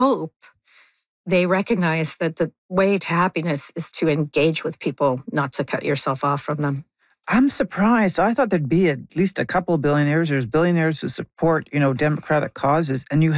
hope they recognize that the way to happiness is to engage with people, not to cut yourself off from them. I'm surprised. I thought there'd be at least a couple of billionaires. There's billionaires who support, Democratic causes, and you